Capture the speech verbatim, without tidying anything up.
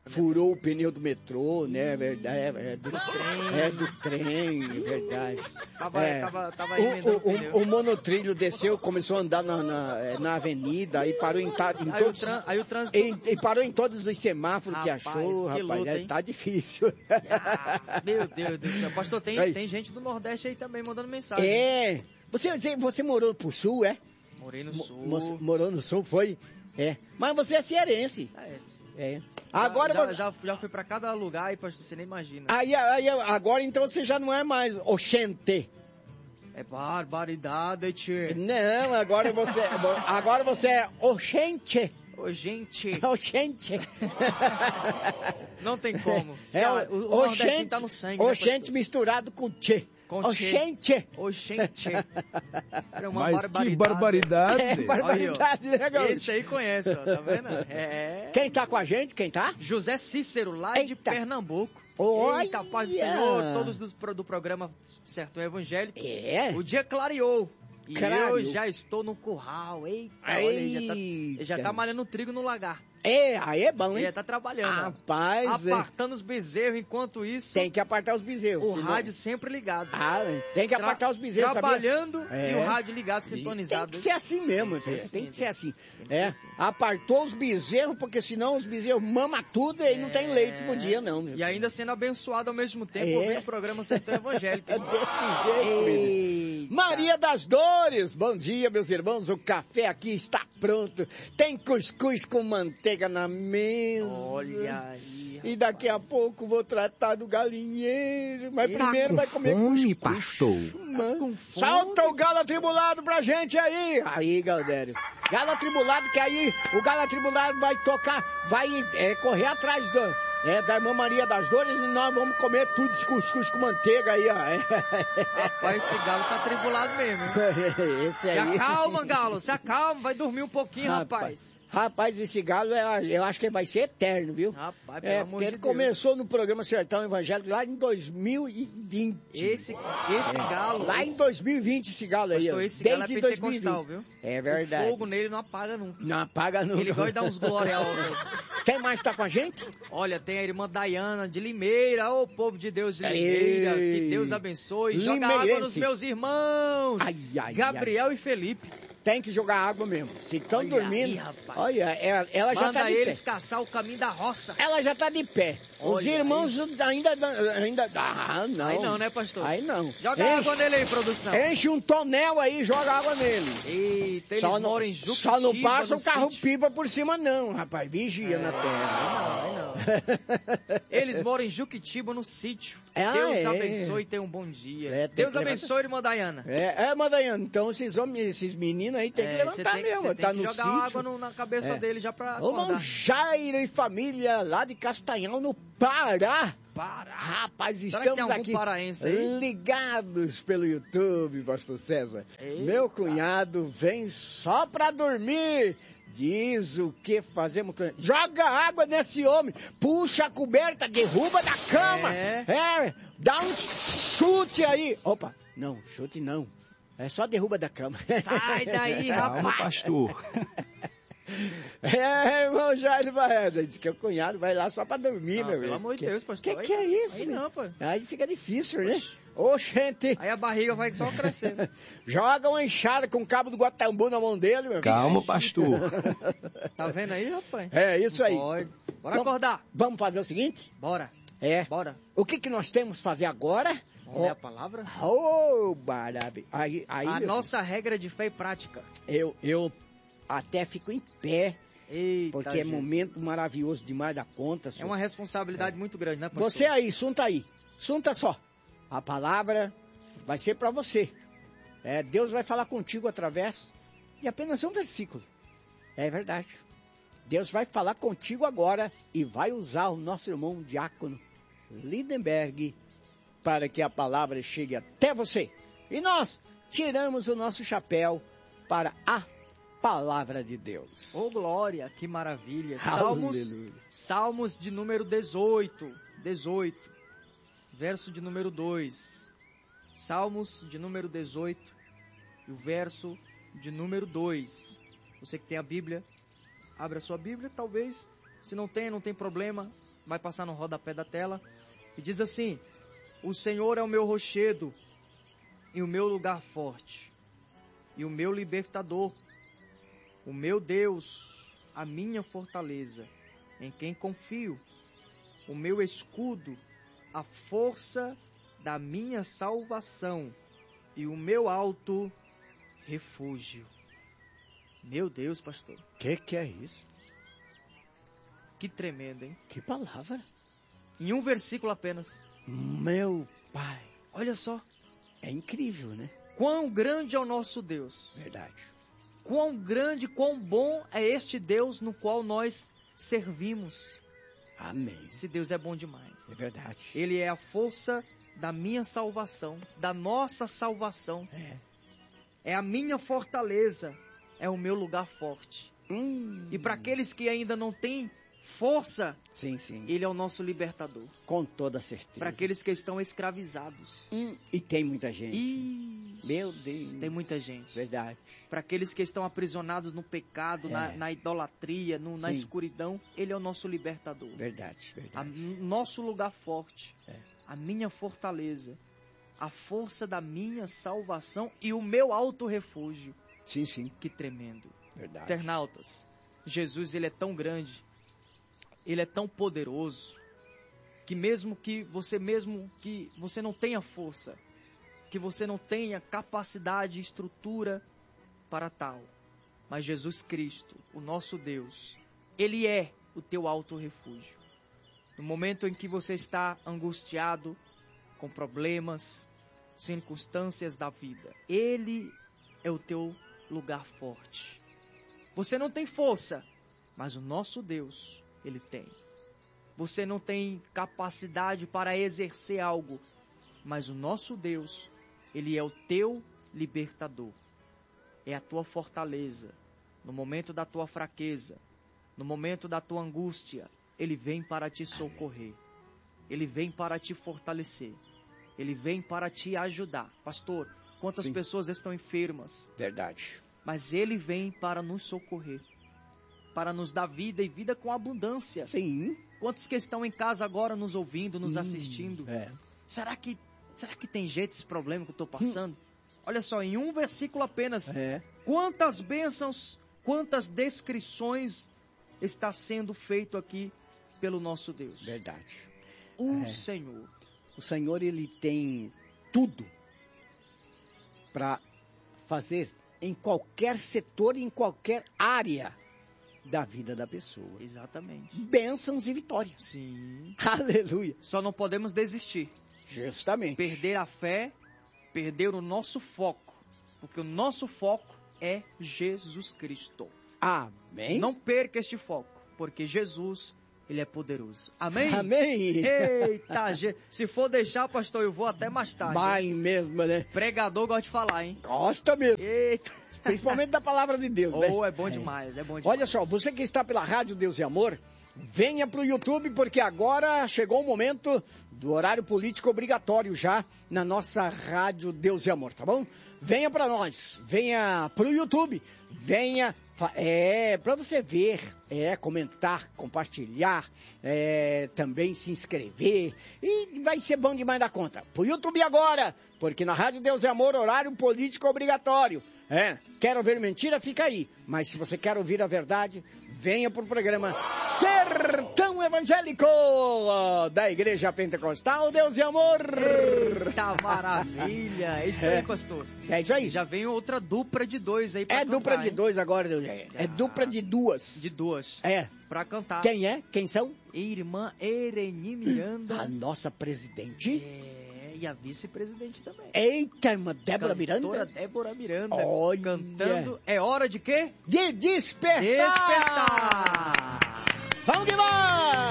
furou o pneu do metrô, né? É verdade. É, é do, do trem. É do trem, é verdade. Tava, é. tava, tava o, o, o, o monotrilho desceu, começou a andar na, na, na avenida, aí parou em, em aí todos... O tran, aí o trânsito... E, e parou em todos os semáforos rapaz, que achou, que rapaz. luta, é, tá difícil. Ah, meu Deus do céu. Pastor, tem, tem gente do Nordeste aí também mandando mensagem. É. Você, você morou pro Sul, é? Morei no Sul. Mo, morou no Sul, foi? É. Mas você é cearense. É. É. Agora já, você... já, já fui pra cada lugar e pastor, você nem imagina. Aí, aí, agora então você já não é mais oxente. É barbaridade, tchê. Não, agora você, agora você é oxente. Oxente. Oxente. Não tem como. É, o, o, o oxente tá no sangue. Oxente, né, misturado com tchê. Com oxente. Oxente. Era uma Mas barbaridade. Que barbaridade. É, barbaridade, aí, né, garoto? Esse aí conhece, ó, tá vendo? É. Quem tá com a gente? Quem tá? José Cícero, lá Eita. de Pernambuco. Olha. Eita, paz do Senhor, todos do, do programa Sertão Evangélico. É. O dia clareou. E Claro. eu já estou no curral. Eita, Eita. olha, ele já tá, ele já tá malhando trigo no lagar. É, aí é bom, hein? Ele já tá trabalhando. Rapaz, apartando é. os bezerros, enquanto isso... Tem que apartar os bezerros. O senão... rádio sempre ligado. Ah, tem que apartar Tra... os bezerros, Trabalhando é. e o rádio ligado, sintonizado. Tem que ser assim mesmo, tem, assim, tem que ser assim. Que é, assim. Apartou os bezerros, porque senão os bezerros mamam tudo e aí é. não tem leite pro dia, não. Meu e ainda sendo abençoado ao mesmo tempo, é. ouvindo o programa Sertão Evangélico. É desse jeito, Maria das Dores, bom dia, meus irmãos, o café aqui está pronto. Tem cuscuz com manteiga na mesa. Olha aí, rapaz. E daqui a pouco vou tratar do galinheiro. Mas tá primeiro vai comer fome, cuscuz. Pastor. Tá Salta o galo atribulado pra gente aí. Aí, Galdério. Galo atribulado, que aí o galo atribulado vai tocar, vai é, correr atrás do, é, da irmã Maria das Dores e nós vamos comer tudo esse cuscuz com manteiga aí, ó. Rapaz, esse galo tá atribulado mesmo, hein? Esse aí. Se acalma, galo, se acalma, vai dormir um pouquinho, rapaz. rapaz. Rapaz, esse galo, eu acho que ele vai ser eterno, viu? Rapaz, pelo é, amor de ele Deus. começou no programa Sertão Evangélico lá em dois mil e vinte. Esse, esse é. galo... Lá esse... em dois mil e vinte esse galo aí, Pastor, ó. Esse Desde galo é dois mil e vinte. Viu? É verdade. O fogo nele não apaga nunca. Não apaga nunca. Ele gosta de dar uns glória ao... Quem mais tá com a gente? Olha, tem a irmã Dayana de Limeira, ô povo de Deus de Limeira, Ei. que Deus abençoe. Joga água nos meus irmãos, ai, ai, Gabriel ai. e Felipe. Tem que jogar água mesmo. Se estão dormindo, aí, rapaz. olha, ela, ela já tá de eles pé. caçar o caminho da roça. Ela já tá de pé. Olha Os irmãos aí. ainda... ainda ah, não. Aí não, né, pastor? Aí não. Joga enche, água nele aí, produção. Enche um tonel aí e joga água nele. Eita, eles só moram não, em Juquitiba. Só não passa o carro-pipa sítio. por cima não, rapaz. Vigia é, na terra. Aí não, aí não. Eles moram em Juquitiba, no sítio. Ah, Deus é. abençoe e tenha um bom dia. É, Deus abençoe, irmã Dayana. É, é, Madaiana, então esses homens, esses meninos aí tem que é, levantar tem, mesmo. Tá tem no que jogar sítio. água no, na cabeça é. dele já pra acordar. Ô, Jairo e família lá de Castanhal, no Pará. Pará. Rapaz, Será estamos que tem aqui paraense aí? ligados pelo YouTube, pastor César. Eita. Meu cunhado vem só pra dormir. Diz o que fazemos. Joga água nesse homem. Puxa a coberta, derruba da cama. É. é dá um chute aí. Opa, não, chute não. É só derruba da cama. Sai daí, rapaz. Calma, pastor. É, irmão Jairo Barreda, diz que o cunhado vai lá só pra dormir, não, meu pelo amor de Deus, pastor. Que que é isso? Aí meu? não, pô. Aí fica difícil, né? Ô, gente. Aí a barriga vai só crescendo. Joga uma enxada com o cabo do Guatambu na mão dele, meu. Calma, pastor. Tá vendo aí, rapaz? É, isso aí. Pode. Bora vamos, acordar. Vamos fazer o seguinte? Bora. É. Bora. O que que nós temos que fazer agora? Vamos ler a palavra? Ô, oh, maravilha. Aí, aí, a nossa filho, regra de fé e prática. Eu, eu até fico em pé. Eita, porque Jesus. é momento maravilhoso demais da conta. É uma responsabilidade é. muito grande, né, pastor? Você aí, sunta aí. Sunta só. A palavra vai ser para você. É, Deus vai falar contigo através de apenas um versículo. É verdade. Deus vai falar contigo agora e vai usar o nosso irmão diácono Lindenberg para que a palavra chegue até você. E nós tiramos o nosso chapéu para a palavra de Deus. Ô, glória, que maravilha. Salmos, Salmos de número dezoito. dezoito. Verso de número dois. Salmos de número dezoito. E o verso de número dois. Você que tem a Bíblia, abre a sua Bíblia, talvez. Se não tem, não tem problema. vai passar no rodapé da tela. E diz assim: o Senhor é o meu rochedo e o meu lugar forte, e o meu libertador, o meu Deus, a minha fortaleza, em quem confio, o meu escudo, a força da minha salvação e o meu alto refúgio. Meu Deus, pastor. Que que é isso? Que tremendo, hein? Que palavra. Em um versículo apenas. Meu pai. Olha só. É incrível, né? Quão grande é o nosso Deus. Verdade. Quão grande, quão bom é este Deus no qual nós servimos. Amém. Esse Deus é bom demais. É verdade. Ele é a força da minha salvação, da nossa salvação. É. É a minha fortaleza, é o meu lugar forte. Hum. E para aqueles que ainda não têm força, sim, sim. Ele é o nosso libertador. Com toda certeza. Para aqueles que estão escravizados. Hum. E tem muita gente. Isso. Meu Deus. Tem muita gente. Verdade. Para aqueles que estão aprisionados no pecado, é. na, na idolatria, no, na escuridão, Ele é o nosso libertador. Verdade, verdade. O nosso lugar forte. É. A minha fortaleza. A força da minha salvação e o meu alto refúgio. Sim, sim. Que tremendo. Verdade. Internautas, Jesus, Ele é tão grande, Ele é tão poderoso, que mesmo que você mesmo que você não tenha força, que você não tenha capacidade e estrutura para tal, mas Jesus Cristo, o nosso Deus, Ele é o teu alto refúgio. No momento em que você está angustiado, com problemas, circunstâncias da vida, Ele é o teu lugar forte. Você não tem força, mas o nosso Deus, Ele tem. Você não tem capacidade para exercer algo, mas o nosso Deus, Ele é o teu libertador. É a tua fortaleza. No momento da tua fraqueza, no momento da tua angústia, Ele vem para te socorrer. Ele vem para te fortalecer. Ele vem para te ajudar. Pastor, quantas Sim. pessoas estão enfermas? Verdade. Mas Ele vem para nos socorrer, para nos dar vida e vida com abundância. Sim. Quantos que estão em casa agora nos ouvindo, nos hum, assistindo? É. Será que, será que tem jeito esse problema que eu estou passando? Hum. Olha só, em um versículo apenas, é. quantas bênçãos, quantas descrições está sendo feito aqui pelo nosso Deus. Verdade. O é. Senhor. O Senhor, Ele tem tudo para fazer em qualquer setor, em qualquer área da vida da pessoa. Exatamente. Bênçãos e vitórias. Sim. Aleluia. Só não podemos desistir. Justamente. Perder a fé, perder o nosso foco. Porque o nosso foco é Jesus Cristo. Amém. Não perca este foco, porque Jesus, Ele é poderoso. Amém? Amém. Eita, se for deixar, pastor, eu vou até mais tarde. Vai mesmo, né? Pregador gosta de falar, hein? Gosta mesmo. Eita. Principalmente da palavra de Deus, né? Oh, é bom demais, é bom demais. Olha só, você que está pela Rádio Deus e Amor, venha para o YouTube, porque agora chegou o momento do horário político obrigatório já na nossa Rádio Deus e Amor, tá bom? Venha para nós, venha para o YouTube, venha, é, para você ver, é, comentar, compartilhar, é, também se inscrever, e vai ser bom demais da conta. Pro YouTube agora, porque na Rádio Deus e Amor, horário político obrigatório. É, quer ouvir mentira? Fica aí. Mas se você quer ouvir a verdade, venha para o programa Sertão Evangélico da Igreja Pentecostal Deus e Amor. Eita, maravilha. É isso aí, é. pastor. É isso aí. Já vem outra dupla de dois aí pra é cantar. É dupla de hein? dois agora, Deus. É, é dupla de duas. De duas. É. Pra cantar. Quem é? Quem são? Irmã Ereni Miranda. A nossa presidente. É. E a vice-presidente também. Eita, irmã Débora Miranda. Doutora Débora Miranda. Olha. Cantando. É hora de quê? De despertar. Despertar. Vamos que vamos.